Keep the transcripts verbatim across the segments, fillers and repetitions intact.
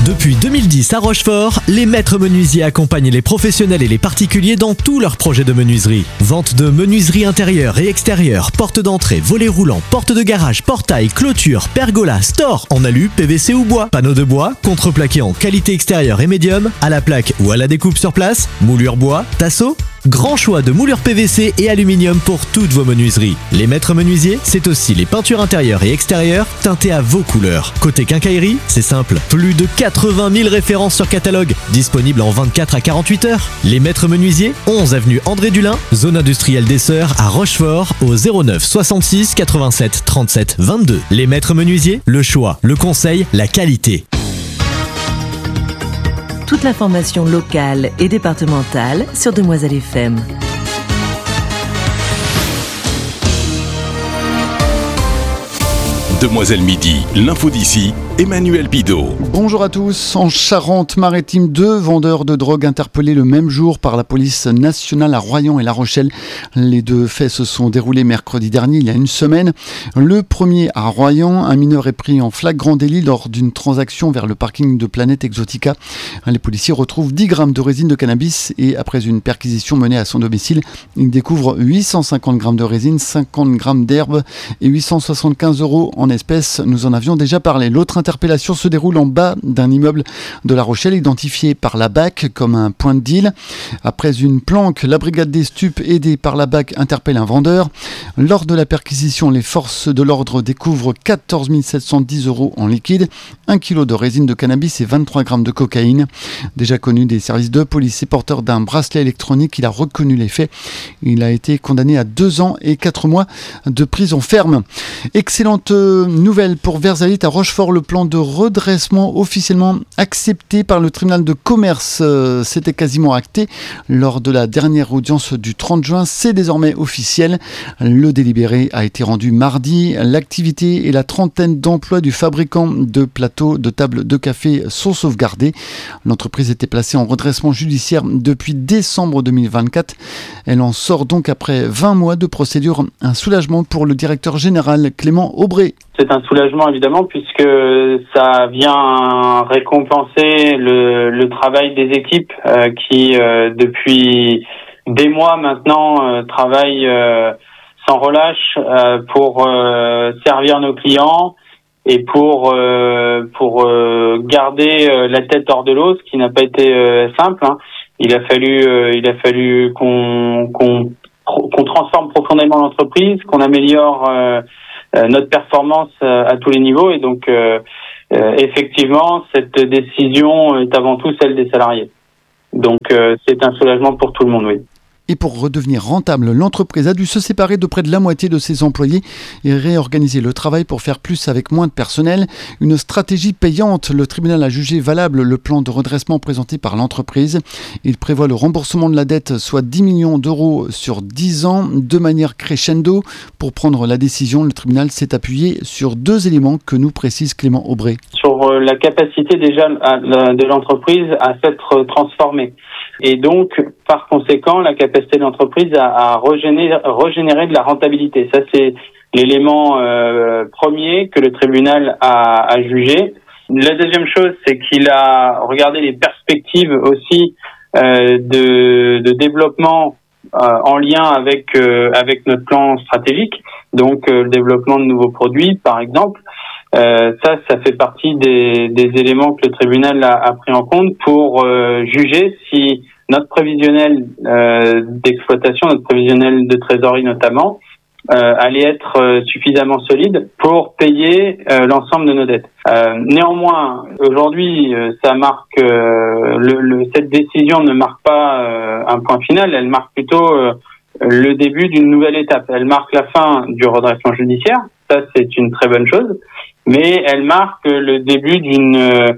Depuis deux mille dix à Rochefort, les maîtres menuisiers accompagnent les professionnels et les particuliers dans tous leurs projets de menuiserie. Vente de menuiserie intérieure et extérieure, porte d'entrée, volets roulants, porte de garage, portail, clôture, pergola, store en alu, P V C ou bois, panneaux de bois, contreplaqué en qualité extérieure et médium, à la plaque ou à la découpe sur place, moulure bois, tasseau. Grand choix de moulures P V C et aluminium pour toutes vos menuiseries. Les maîtres menuisiers, c'est aussi les peintures intérieures et extérieures teintées à vos couleurs. Côté quincaillerie, c'est simple, plus de quatre-vingt mille références sur catalogue, disponibles en vingt-quatre à quarante-huit heures. Les maîtres menuisiers, onze avenue André Dulin, zone industrielle des Sœurs à Rochefort, au zéro neuf soixante-six quatre-vingt-sept trente-sept vingt-deux. Les maîtres menuisiers, le choix, le conseil, la qualité. Toute l'information locale et départementale sur Demoiselle F M. Demoiselle Midi, l'info d'ici, Emmanuel Bidot. Bonjour à tous. En Charente-Maritime, deux vendeurs de drogue interpellés le même jour par la police nationale à Royan et La Rochelle. Les deux faits se sont déroulés mercredi dernier, il y a une semaine. Le premier à Royan, un mineur est pris en flagrant délit lors d'une transaction vers le parking de Planète Exotica. Les policiers retrouvent dix grammes de résine de cannabis et après une perquisition menée à son domicile, ils découvrent huit cent cinquante grammes de résine, cinquante grammes d'herbe et huit cent soixante-quinze euros en espèces. Nous en avions déjà parlé. L'autre interpellation se déroule en bas d'un immeuble de La Rochelle identifié par la B A C comme un point de deal. Après une planque, la brigade des stupes aidée par la B A C interpelle un vendeur. Lors de la perquisition, les forces de l'ordre découvrent quatorze mille sept cent dix euros en liquide, un kilo de résine de cannabis et vingt-trois grammes de cocaïne. Déjà connu des services de police et porteur d'un bracelet électronique, il a reconnu les faits. Il a été condamné à deux ans et quatre mois de prison ferme. Excellente nouvelle pour Versailles à Rochefort, le plan de redressement officiellement accepté par le tribunal de commerce. Euh, c'était quasiment acté lors de la dernière audience du trente juin. C'est désormais officiel. Le délibéré a été rendu mardi. L'activité et la trentaine d'emplois du fabricant de plateaux de tables de café sont sauvegardés. L'entreprise était placée en redressement judiciaire depuis décembre deux mille vingt-quatre. Elle en sort donc après vingt mois de procédure. Un soulagement pour le directeur général Clément Aubray. C'est un soulagement évidemment puisque ça vient récompenser le, le travail des équipes euh, qui euh, depuis des mois maintenant euh, travaillent euh, sans relâche euh, pour euh, servir nos clients et pour euh, pour euh, garder euh, la tête hors de l'eau, ce qui n'a pas été euh, simple. Hein. Il a fallu euh, il a fallu qu'on qu'on qu'on transforme profondément l'entreprise, qu'on améliore euh, Euh, notre performance euh, à tous les niveaux et donc euh, euh, effectivement cette décision est avant tout celle des salariés. Donc euh, c'est un soulagement pour tout le monde, oui. Et pour redevenir rentable, l'entreprise a dû se séparer de près de la moitié de ses employés et réorganiser le travail pour faire plus avec moins de personnel. Une stratégie payante. Le tribunal a jugé valable le plan de redressement présenté par l'entreprise. Il prévoit le remboursement de la dette, soit dix millions d'euros sur dix ans, de manière crescendo. Pour prendre la décision, le tribunal s'est appuyé sur deux éléments que nous précise Clément Aubray. Sur la capacité déjà de l'entreprise à s'être transformée. Et donc, par conséquent, la capacité de l'entreprise à, à régénérer, régénérer de la rentabilité. Ça, c'est l'élément euh, premier que le tribunal a, a jugé. La deuxième chose, c'est qu'il a regardé les perspectives aussi euh, de, de développement euh, en lien avec euh, avec notre plan stratégique. Donc, euh, le développement de nouveaux produits, par exemple. Euh, ça, ça fait partie des, des éléments que le tribunal a, a pris en compte pour euh, juger si notre prévisionnel euh, d'exploitation, notre prévisionnel de trésorerie notamment, euh, allait être euh, suffisamment solide pour payer euh, l'ensemble de nos dettes. Euh, néanmoins, aujourd'hui, euh, ça marque euh, le, le, cette décision ne marque pas euh, un point final, elle marque plutôt euh, le début d'une nouvelle étape. Elle marque la fin du redressement judiciaire. Ça, c'est une très bonne chose. Mais elle marque le début d'une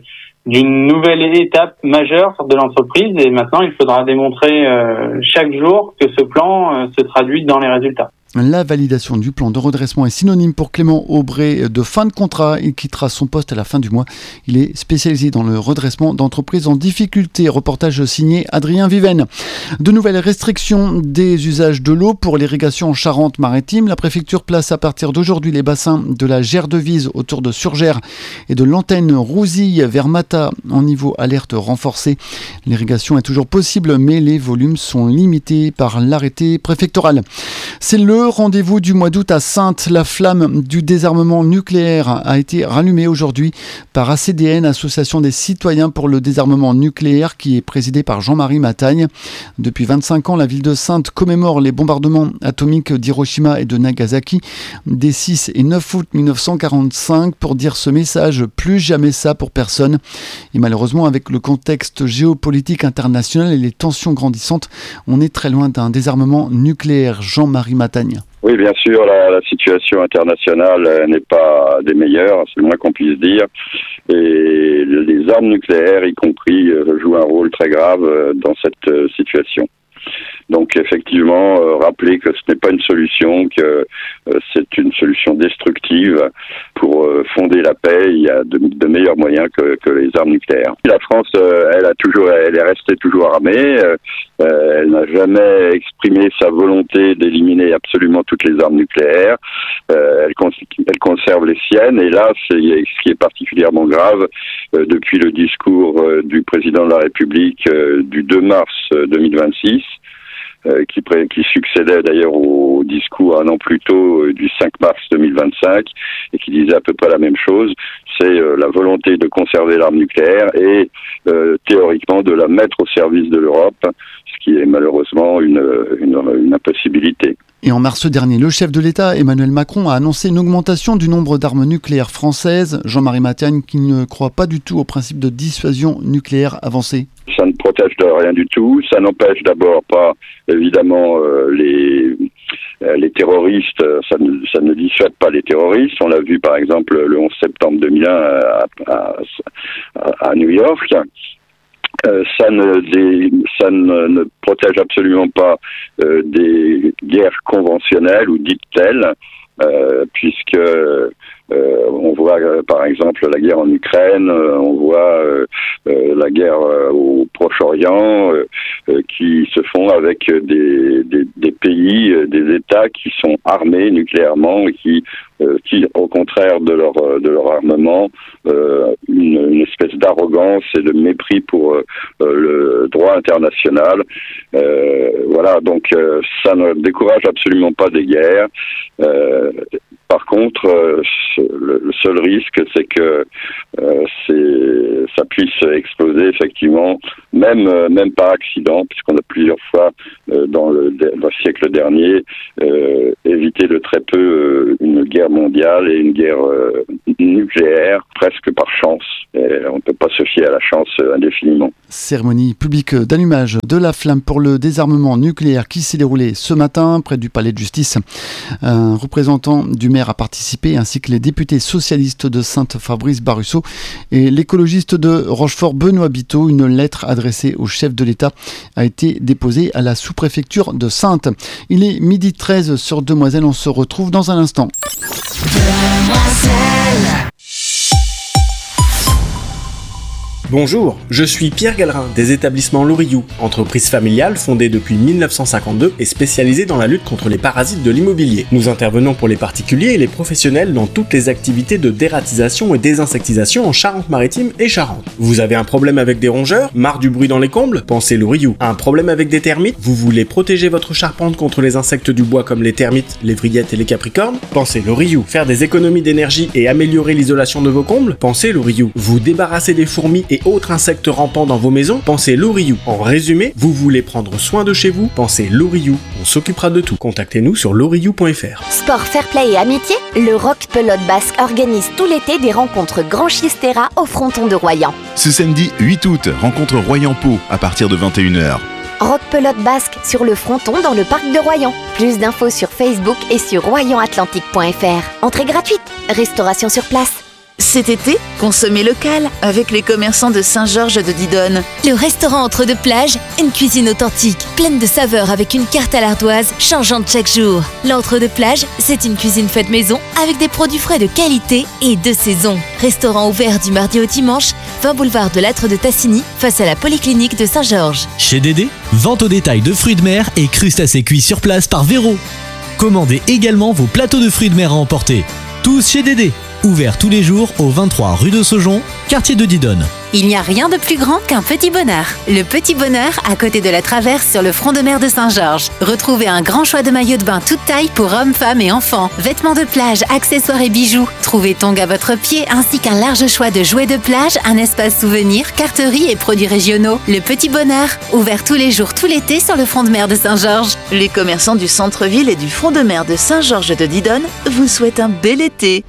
d'une nouvelle étape majeure de l'entreprise et maintenant il faudra démontrer euh, chaque jour que ce plan euh, se traduit dans les résultats. La validation du plan de redressement est synonyme pour Clément Aubray de fin de contrat. Il quittera son poste à la fin du mois. Il est spécialisé dans le redressement d'entreprises en difficulté. Reportage signé Adrien Viven. De nouvelles restrictions des usages de l'eau pour l'irrigation en Charente-Maritime. La préfecture place à partir d'aujourd'hui les bassins de la Gère-de-Vise autour de Surgères et de l'antenne Rousille vers Mata en niveau alerte renforcé. L'irrigation est toujours possible, mais les volumes sont limités par l'arrêté préfectoral. C'est le rendez-vous du mois d'août à Saintes. La flamme du désarmement nucléaire a été rallumée aujourd'hui par A C D N, Association des citoyens pour le désarmement nucléaire, qui est présidée par Jean-Marie Matagne. Depuis vingt-cinq ans, la ville de Saintes commémore les bombardements atomiques d'Hiroshima et de Nagasaki des six et neuf août mille neuf cent quarante-cinq pour dire ce message: plus jamais ça pour personne. Et malheureusement, avec le contexte géopolitique international et les tensions grandissantes, on est très loin d'un désarmement nucléaire. Jean-Marie Matagne. Oui, bien sûr, la, la situation internationale euh, n'est pas des meilleures, c'est le moins qu'on puisse dire. Et les armes nucléaires, y compris, euh, jouent un rôle très grave euh, dans cette euh, situation. Donc effectivement, euh, rappeler que ce n'est pas une solution, que euh, c'est une solution destructive. Pour euh, fonder la paix, il y a de, de meilleurs moyens que, que les armes nucléaires. La France, euh, elle a toujours, elle est restée toujours armée. Euh, elle n'a jamais exprimé sa volonté d'éliminer absolument toutes les armes nucléaires. Euh, elle, cons- elle conserve les siennes. Et là, c'est ce qui est particulièrement grave euh, depuis le discours euh, du président de la République euh, du deux mars deux mille vingt-six. Euh, qui, pré- qui succédait d'ailleurs au discours un an plus tôt euh, du cinq mars deux mille vingt-cinq et qui disait à peu près la même chose. C'est euh, la volonté de conserver l'arme nucléaire et euh, théoriquement de la mettre au service de l'Europe, ce qui est malheureusement une, une, une impossibilité. Et en mars dernier, le chef de l'État, Emmanuel Macron, a annoncé une augmentation du nombre d'armes nucléaires françaises. Jean-Marie Matagne, qui ne croit pas du tout au principe de dissuasion nucléaire avancée. Ça ne protège de rien du tout. Ça n'empêche d'abord pas, évidemment, euh, les euh, les terroristes. Ça ne, ça ne dissuade pas les terroristes. On l'a vu, par exemple, le onze septembre deux mille un à, à, à, à New York. Euh, ça ne, des, ça ne, ne protège absolument pas euh, des guerres conventionnelles ou dites telles, euh, puisque euh, on voit euh, par exemple la guerre en Ukraine, euh, on voit euh, euh, la guerre euh, au Proche-Orient euh, euh, qui se font avec des, des, des pays, euh, des États qui sont armés nucléairement et qui Euh, qui, au contraire de leur de leur armement, euh, une, une espèce d'arrogance et de mépris pour euh, le droit international. Euh, voilà, donc euh, ça ne décourage absolument pas des guerres. Euh, par contre, euh, le, le seul risque, c'est que euh, c'est, ça puisse exploser effectivement, même euh, même par accident, puisqu'on a plusieurs fois euh, dans le, le siècle dernier euh, évité de très peu euh, une guerre mondiale et une guerre euh, nucléaire, presque par chance. Et on ne peut pas se fier à la chance euh, indéfiniment. Cérémonie publique d'allumage de la flamme pour le désarmement nucléaire qui s'est déroulée ce matin près du palais de justice. Un représentant du maire a participé, ainsi que les députés socialistes de Saintes, Fabrice Barrusso, et l'écologiste de Rochefort, Benoît Biteau. Une lettre adressée au chef de l'État a été déposée à la sous-préfecture de Saintes. Il est midi treize sur Demoiselle, on se retrouve dans un instant. Demoiselle. Bonjour, je suis Pierre Gallerin des établissements Loriou, entreprise familiale fondée depuis mille neuf cent cinquante-deux et spécialisée dans la lutte contre les parasites de l'immobilier. Nous intervenons pour les particuliers et les professionnels dans toutes les activités de dératisation et désinsectisation en Charente-Maritime et Charente. Vous avez un problème avec des rongeurs? Marre du bruit dans les combles? Pensez Loriou. Un problème avec des termites? Vous voulez protéger votre charpente contre les insectes du bois comme les termites, les vrillettes et les capricornes? Pensez Loriou. Faire des économies d'énergie et améliorer l'isolation de vos combles? Pensez Loriou. Vous débarrasser des fourmis et autres insectes rampants dans vos maisons? Pensez Loriou. En résumé, vous voulez prendre soin de chez vous? Pensez Loriou. On s'occupera de tout. Contactez-nous sur loriou point f r. Sport, fair play et amitié, le Rock Pelote Basque organise tout l'été des rencontres Grand Chistera au fronton de Royan. Ce samedi huit août, rencontre Royan-Pau à partir de vingt et une heures. Rock Pelote Basque sur le fronton dans le parc de Royan. Plus d'infos sur Facebook et sur royan atlantique point f r. Entrée gratuite, restauration sur place. Cet été, consommez local avec les commerçants de Saint-Georges de Didonne. Le restaurant Entre deux plages, une cuisine authentique, pleine de saveurs avec une carte à l'ardoise changeante chaque jour. L'Entre deux plages, c'est une cuisine faite maison avec des produits frais de qualité et de saison. Restaurant ouvert du mardi au dimanche, vingt boulevard de Lattre de Tassigny, face à la polyclinique de Saint-Georges. Chez Dédé, vente au détail de fruits de mer et crustacés cuits sur place par Véro. Commandez également vos plateaux de fruits de mer à emporter. Tous chez Dédé. Ouvert tous les jours au vingt-trois rue de Saujon, quartier de Didonne. Il n'y a rien de plus grand qu'un petit bonheur. Le Petit Bonheur, à côté de la Traverse sur le front de mer de Saint-Georges. Retrouvez un grand choix de maillots de bain toute taille pour hommes, femmes et enfants. Vêtements de plage, accessoires et bijoux. Trouvez tongs à votre pied ainsi qu'un large choix de jouets de plage, un espace souvenir, carterie et produits régionaux. Le Petit Bonheur, ouvert tous les jours tout l'été sur le front de mer de Saint-Georges. Les commerçants du centre-ville et du front de mer de Saint-Georges de Didonne vous souhaitent un bel été.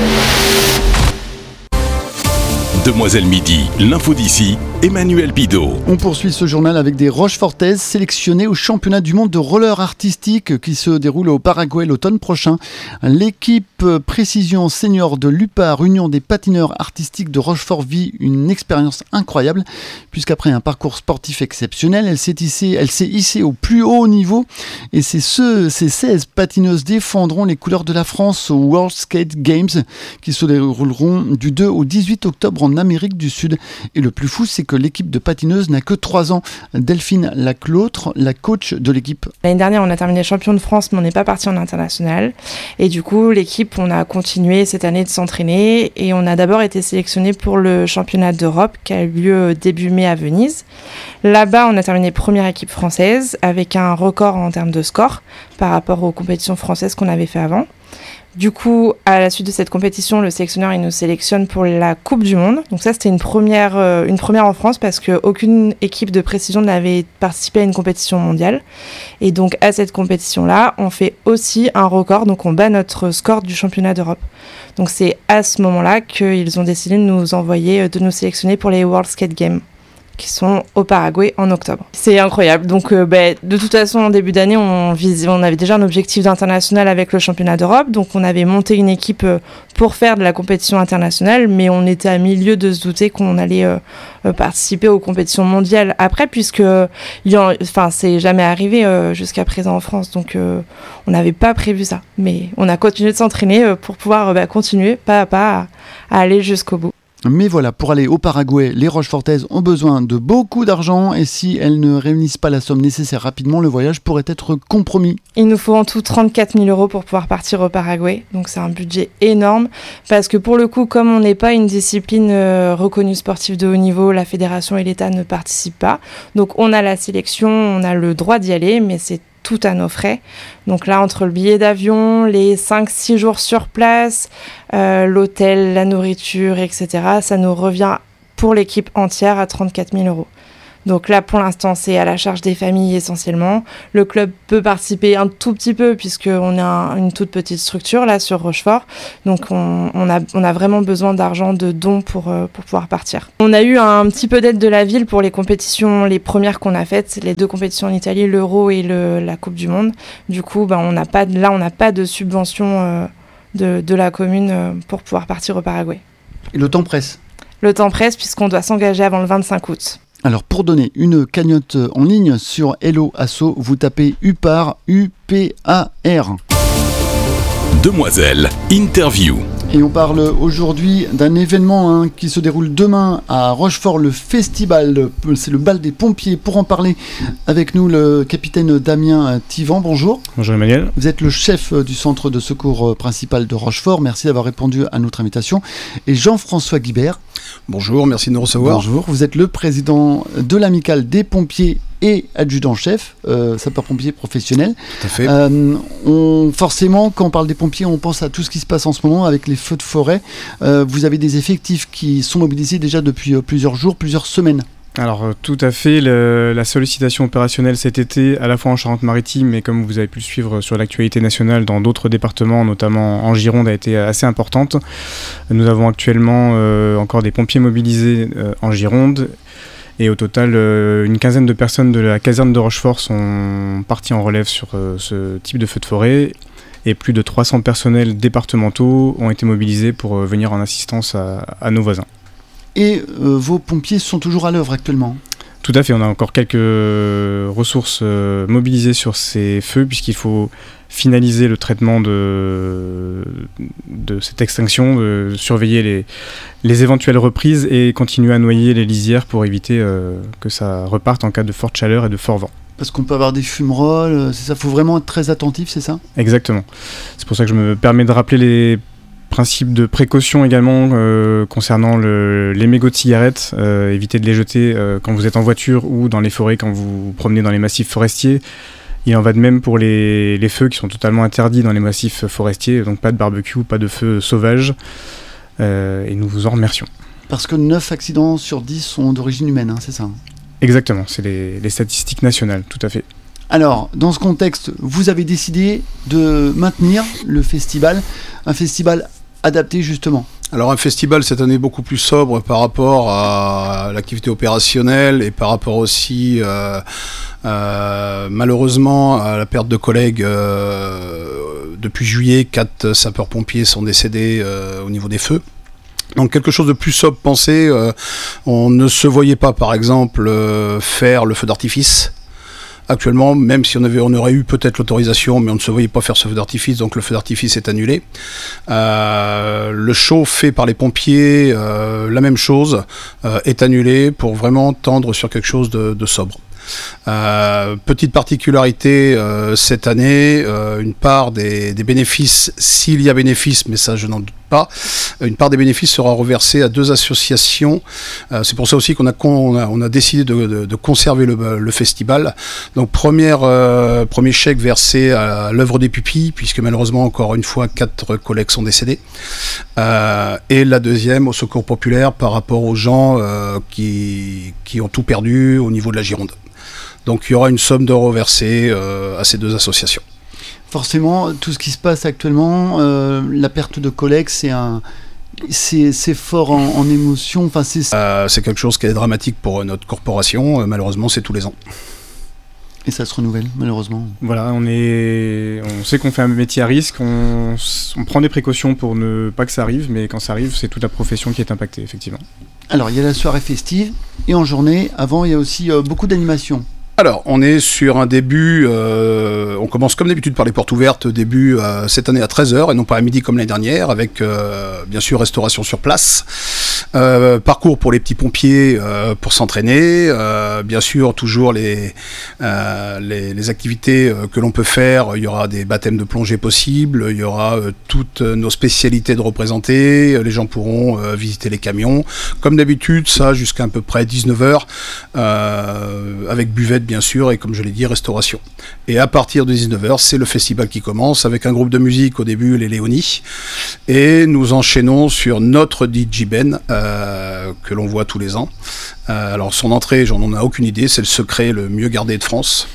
Demoiselle Midi, l'info d'ici, Emmanuel Bidot. On poursuit ce journal avec des Rochefortaises sélectionnées au championnat du monde de roller artistique qui se déroule au Paraguay l'automne prochain. L'équipe précision senior de l'U P A R, Union des patineurs artistiques de Rochefort, vit une expérience incroyable puisqu'après un parcours sportif exceptionnel, elle s'est hissée, elle s'est hissée au plus haut niveau et c'est ce, ces seize patineuses défendront les couleurs de la France au World Skate Games qui se dérouleront du deux au dix-huit octobre en Amérique du Sud. Et le plus fou, c'est que l'équipe de patineuses n'a que trois ans. Delphine Laclautre, la coach de l'équipe. L'année dernière, on a terminé champion de France, mais on n'est pas parti en international. Et du coup, l'équipe, on a continué cette année de s'entraîner et on a d'abord été sélectionné pour le championnat d'Europe qui a eu lieu début mai à Venise. Là-bas, on a terminé première équipe française avec un record en termes de score par rapport aux compétitions françaises qu'on avait fait avant. Du coup, à la suite de cette compétition, le sélectionneur il nous sélectionne pour la Coupe du Monde. Donc ça, c'était une première, euh, une première en France parce qu'aucune équipe de précision n'avait participé à une compétition mondiale. Et donc, à cette compétition-là, on fait aussi un record. Donc, on bat notre score du championnat d'Europe. Donc, c'est à ce moment-là qu'ils ont décidé de nous envoyer, de nous sélectionner pour les World Skate Games, qui sont au Paraguay en octobre. C'est incroyable. Donc, euh, bah, de toute façon, en début d'année, on, visait, on avait déjà un objectif d'international avec le championnat d'Europe. Donc, on avait monté une équipe euh, pour faire de la compétition internationale, mais on était à milieu de se douter qu'on allait euh, euh, participer aux compétitions mondiales après, puisque enfin, c'est jamais arrivé euh, jusqu'à présent en France. Donc, euh, on n'avait pas prévu ça. Mais on a continué de s'entraîner euh, pour pouvoir euh, bah, continuer pas à pas à, à aller jusqu'au bout. Mais voilà, pour aller au Paraguay, les Rochefortaises ont besoin de beaucoup d'argent et si elles ne réunissent pas la somme nécessaire rapidement, le voyage pourrait être compromis. Il nous faut en tout trente-quatre mille euros pour pouvoir partir au Paraguay, donc c'est un budget énorme parce que pour le coup, comme on n'est pas une discipline euh, reconnue sportive de haut niveau, la fédération et l'État ne participent pas. Donc on a la sélection, on a le droit d'y aller, mais c'est tout à nos frais. Donc là, entre le billet d'avion, les cinq six jours sur place, euh, l'hôtel, la nourriture, et cetera, ça nous revient pour l'équipe entière à trente-quatre mille euros. Donc là, pour l'instant, c'est à la charge des familles essentiellement. Le club peut participer un tout petit peu puisqu'on est un, une toute petite structure là sur Rochefort. Donc on, on, a, on a vraiment besoin d'argent, de dons pour, euh, pour pouvoir partir. On a eu un petit peu d'aide de la ville pour les compétitions, les premières qu'on a faites, les deux compétitions en Italie, l'Euro et le, la Coupe du Monde. Du coup, ben, on n'a pas, là, on n'a pas de subvention euh, de, de la commune euh, pour pouvoir partir au Paraguay. Et le temps presse. Le temps presse puisqu'on doit s'engager avant le vingt-cinq août. Alors pour donner une cagnotte en ligne sur Hello Asso, vous tapez U P A R, U P A R. Demoiselle, interview. Et on parle aujourd'hui d'un événement hein, qui se déroule demain à Rochefort, le festival, c'est le bal des pompiers. Pour en parler avec nous, le capitaine Damien Thivan, bonjour. Bonjour Emmanuel. Vous êtes le chef du centre de secours principal de Rochefort, merci d'avoir répondu à notre invitation. Et Jean-François Guibert. Bonjour, merci de nous recevoir. Bonjour, vous êtes le président de l'amicale des pompiers et adjudant-chef, euh, sapeur-pompier professionnel. Tout à fait. Euh, on, forcément, quand on parle des pompiers, on pense à tout ce qui se passe en ce moment avec les feux de forêt. Euh, vous avez des effectifs qui sont mobilisés déjà depuis euh, plusieurs jours, plusieurs semaines. Alors euh, tout à fait, le, la sollicitation opérationnelle cet été, à la fois en Charente-Maritime, mais comme vous avez pu le suivre sur l'actualité nationale dans d'autres départements, notamment en Gironde, a été assez importante. Nous avons actuellement euh, encore des pompiers mobilisés euh, en Gironde. Et au total, euh, une quinzaine de personnes de la caserne de Rochefort sont parties en relève sur euh, ce type de feu de forêt. et plus de trois cents personnels départementaux ont été mobilisés pour euh, venir en assistance à, à nos voisins. Et euh, vos pompiers sont toujours à l'œuvre actuellement ? Tout à fait, on a encore quelques ressources euh, mobilisées sur ces feux puisqu'il faut finaliser le traitement de, de cette extinction, de surveiller les, les éventuelles reprises et continuer à noyer les lisières pour éviter euh, que ça reparte en cas de forte chaleur et de fort vent. Parce qu'on peut avoir des fumerolles, c'est ça, il faut vraiment être très attentif, c'est ça ? Exactement. C'est pour ça que je me permets de rappeler les principes de précaution également euh, concernant le, les mégots de cigarettes. Euh, évitez de les jeter euh, quand vous êtes en voiture ou dans les forêts quand vous vous promenez dans les massifs forestiers. Il en va de même pour les, les feux qui sont totalement interdits dans les massifs forestiers, donc pas de barbecue, pas de feu sauvage, euh, et nous vous en remercions. Parce que neuf accidents sur dix sont d'origine humaine, hein, c'est ça ? Exactement, c'est les, les statistiques nationales, tout à fait. Alors, dans ce contexte, vous avez décidé de maintenir le festival, un festival adapté justement. Alors un festival cette année beaucoup plus sobre par rapport à l'activité opérationnelle et par rapport aussi euh, euh, malheureusement à la perte de collègues. Euh, depuis juillet, quatre sapeurs-pompiers sont décédés euh, au niveau des feux. Donc quelque chose de plus sobre pensé. Euh, on ne se voyait pas par exemple euh, faire le feu d'artifice. Actuellement, même si on, avait, on aurait eu peut-être l'autorisation, mais on ne se voyait pas faire ce feu d'artifice, donc le feu d'artifice est annulé. Euh, le show fait par les pompiers, euh, la même chose, euh, est annulé pour vraiment tendre sur quelque chose de, de sobre. Euh, petite particularité euh, cette année, euh, une part des, des bénéfices, s'il y a bénéfice, mais ça je n'en doute pas, une part des bénéfices sera reversée à deux associations. Euh, c'est pour ça aussi qu'on a, on a, on a décidé de, de, de conserver le, le festival. Donc première, euh, premier chèque versé à l'œuvre des pupilles, puisque malheureusement encore une fois quatre collègues sont décédés. Euh, et la deuxième au secours populaire par rapport aux gens euh, qui, qui ont tout perdu au niveau de la Gironde. Donc il y aura une somme d'euros versée euh, à ces deux associations. Forcément, tout ce qui se passe actuellement, euh, la perte de collègues, c'est, un, c'est, c'est fort en, en émotion. Enfin, c'est... Euh, c'est quelque chose qui est dramatique pour notre corporation. Euh, malheureusement, c'est tous les ans. Et ça se renouvelle, malheureusement. Voilà, on, est... on sait qu'on fait un métier à risque, on... on prend des précautions pour ne pas que ça arrive, mais quand ça arrive, c'est toute la profession qui est impactée, effectivement. Alors, il y a la soirée festive, et en journée, avant, il y a aussi euh, beaucoup d'animations. Alors, on est sur un début, euh, on commence comme d'habitude par les portes ouvertes, début euh, cette année à treize heures et non pas à midi comme l'année dernière, avec euh, bien sûr restauration sur place, euh, parcours pour les petits pompiers euh, pour s'entraîner, euh, bien sûr toujours les, euh, les, les activités euh, que l'on peut faire, il y aura des baptêmes de plongée possibles, il y aura euh, toutes nos spécialités de représenter, les gens pourront euh, visiter les camions, comme d'habitude, ça jusqu'à à peu près dix-neuf heures, euh, avec buvette bien sûr, et comme je l'ai dit, restauration. Et à partir de dix-neuf heures, c'est le festival qui commence, avec un groupe de musique au début, les Léonie, et nous enchaînons sur notre D J Ben, euh, que l'on voit tous les ans. Euh, alors son entrée, j'en ai aucune idée, c'est le secret le mieux gardé de France.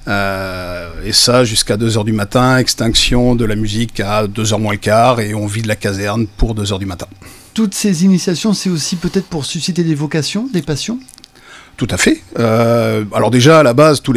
Euh, et ça jusqu'à deux heures du matin, extinction de la musique à deux heures moins le quart, et on vide la caserne pour deux heures du matin. Toutes ces initiations, c'est aussi peut-être pour susciter des vocations, des passions ? Tout à fait. Euh, alors déjà, à la base, tous les